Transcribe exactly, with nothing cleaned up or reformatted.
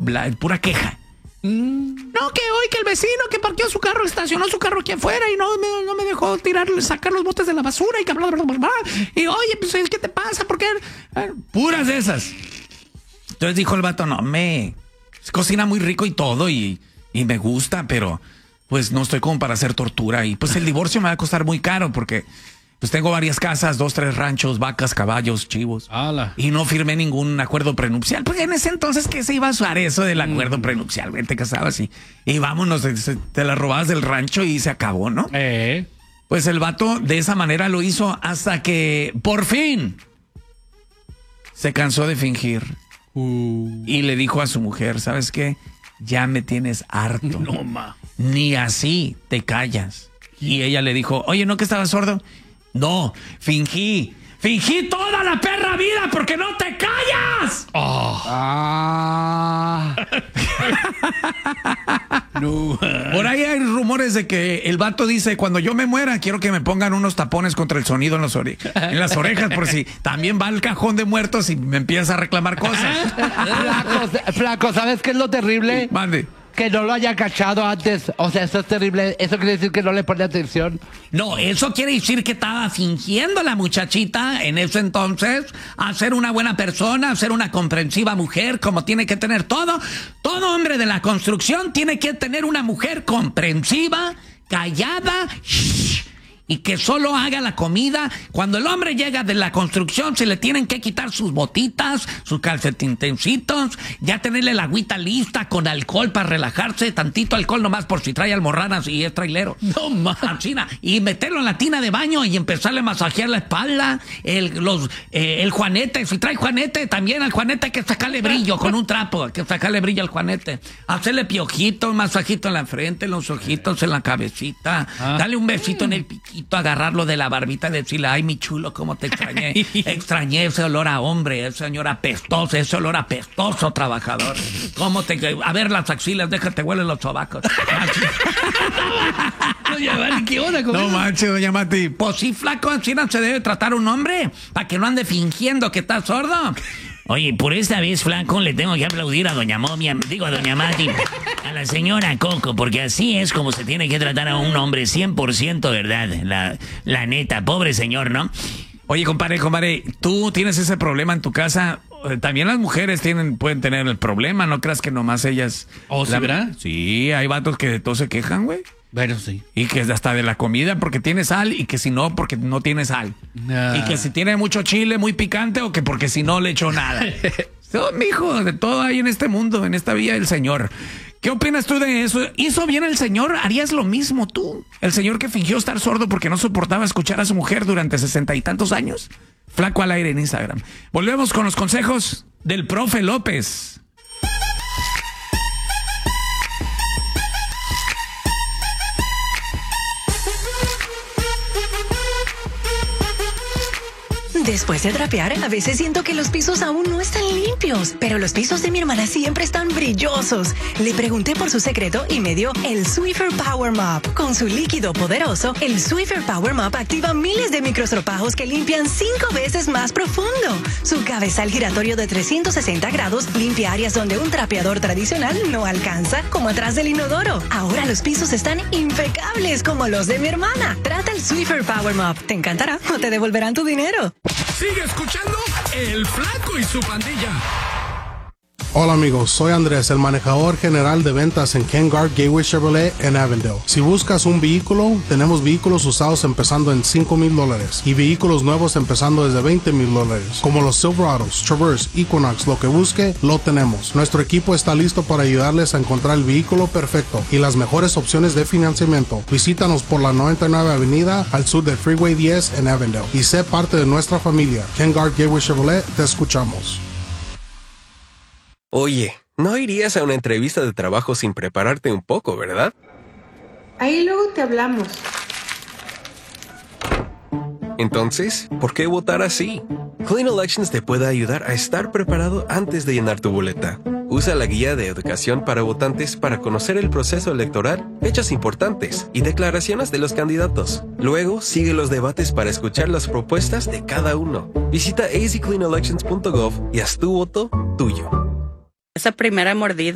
bla, pura queja. Mm. No, que hoy que el vecino que parqueó su carro, estacionó su carro aquí afuera y no me, no me dejó tirar, sacar los botes de la basura y que bla, bla, bla, bla. Y oye, pues, ¿qué te pasa? ¿Por qué? Puras de esas. Entonces dijo el vato, no, me cocina muy rico y todo y, y me gusta, pero pues no estoy como para hacer tortura y pues el divorcio me va a costar muy caro porque pues tengo varias casas, dos, tres ranchos, vacas, caballos, chivos. ¡Hala! Y no firmé ningún acuerdo prenupcial. Pues en ese entonces, ¿qué se iba a usar eso del acuerdo mm. prenupcial? Te casabas y, y vámonos, te, te la robabas del rancho y se acabó, ¿no? Eh. Pues el vato de esa manera lo hizo hasta que, por fin, se cansó de fingir. Uh. Y le dijo a su mujer, ¿sabes qué? Ya me tienes harto. No, ma. Ni así te callas. Y ella le dijo, oye, ¿no que estabas sordo? No, fingí, fingí toda la perra vida porque no te callas. Oh. Ah. No. Por ahí hay rumores de que el vato dice, cuando yo me muera, quiero que me pongan unos tapones contra el sonido en, los ore en las orejas, por si también va al cajón de muertos y me empieza a reclamar cosas. Flaco, flaco, ¿sabes qué es lo terrible? Mande. Que no lo haya cachado antes. O sea, eso es terrible. Eso quiere decir que no le pone atención. No, eso quiere decir que estaba fingiendo la muchachita en ese entonces a ser una buena persona, a ser una comprensiva mujer, como tiene que tener todo. Todo hombre de la construcción tiene que tener una mujer comprensiva, callada, shh, y que solo haga la comida. Cuando el hombre llega de la construcción, se le tienen que quitar sus botitas, sus calcetincitos, ya tenerle la agüita lista con alcohol para relajarse, tantito alcohol nomás por si trae almorranas y es trailero. No más. Y meterlo en la tina de baño y empezarle a masajear la espalda, el, los, eh, el juanete, si trae juanete, también al juanete hay que sacarle brillo con un trapo, hay que sacarle brillo al juanete. Hacerle piojito, un masajito en la frente, en los ojitos, en la cabecita, ah. Dale un besito en el piquito, agarrarlo de la barbita y decirle, ay, mi chulo, cómo te extrañé. Extrañé ese olor a hombre, ese señor apestoso, ese olor apestoso trabajador. ¿Cómo te... A ver las axilas, déjate huelen los sobacos. Doña Mati, ¿qué onda con No manches, doña Mati. Pues sí, flaco, así no se debe tratar un hombre, para que no ande fingiendo que está sordo. Oye, por esta vez, flaco, le tengo que aplaudir a doña Momia, digo a doña Mati, a la señora Coco, porque así es como se tiene que tratar a un hombre cien por ciento, ¿verdad? La, la neta, pobre señor, ¿no? Oye, compadre, compadre, tú tienes ese problema en tu casa. También las mujeres tienen, pueden tener el problema, no creas que nomás ellas... ¿Oh, sí, verdad? Sí, hay vatos que de todo se quejan, güey. Bueno, sí. Y que hasta de la comida porque tiene sal y que si no porque no tiene sal. Nah. Y que si tiene mucho chile muy picante o que porque si no le echo nada. No, mijo, de todo hay en este mundo, en esta vida del Señor. ¿Qué opinas tú de eso? ¿Hizo bien el Señor? ¿Harías lo mismo tú? El Señor que fingió estar sordo porque no soportaba escuchar a su mujer durante sesenta y tantos años. Flaco al aire en Instagram. Volvemos con los consejos del profe López. Después de trapear, a veces siento que los pisos aún no están limpios, pero los pisos de mi hermana siempre están brillosos. Le pregunté por su secreto y me dio el Swiffer Power Mop. Con su líquido poderoso, el Swiffer Power Mop activa miles de microstropajos que limpian cinco veces más profundo. Su cabezal giratorio de trescientos sesenta grados limpia áreas donde un trapeador tradicional no alcanza, como atrás del inodoro. Ahora los pisos están impecables como los de mi hermana. Trata el Swiffer Power Mop. Te encantará o te devolverán tu dinero. Sigue escuchando El Flaco y su pandilla. Hola amigos, soy Andrés, el manejador general de ventas en Ken Garff Gateway Chevrolet en Avondale. Si buscas un vehículo, tenemos vehículos usados empezando en cinco mil dólares y vehículos nuevos empezando desde veinte mil dólares. Como los Silverados, Traverse, Equinox, lo que busque, lo tenemos. Nuestro equipo está listo para ayudarles a encontrar el vehículo perfecto y las mejores opciones de financiamiento. Visítanos por la noventa y nueve Avenida al sur del Freeway diez en Avondale y sé parte de nuestra familia. Ken Garff Gateway Chevrolet, te escuchamos. Oye, no irías a una entrevista de trabajo sin prepararte un poco, ¿verdad? Ahí luego te hablamos. Entonces, ¿por qué votar así? Clean Elections te puede ayudar a estar preparado antes de llenar tu boleta. Usa la guía de educación para votantes para conocer el proceso electoral, fechas importantes y declaraciones de los candidatos. Luego, sigue los debates para escuchar las propuestas de cada uno. Visita a z clean elections punto gov y haz tu voto tuyo. Esa primera mordida